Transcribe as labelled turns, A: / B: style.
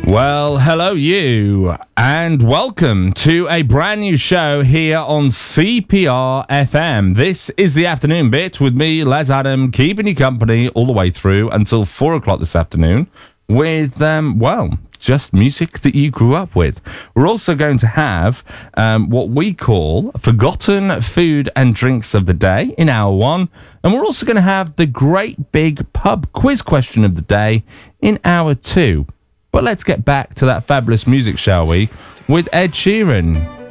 A: Well, hello you, and welcome to a brand new show here on CPR FM. This is the afternoon bit with me, Les Adam, keeping you company all the way through until 4 o'clock this afternoon with, just music that you grew up with. We're also going to have what we call Forgotten Food and Drinks of the Day in hour one, and we're also going to have the Great Big Pub Quiz Question of the Day in hour two. But let's get back to that fabulous music, shall we, with Ed Sheeran.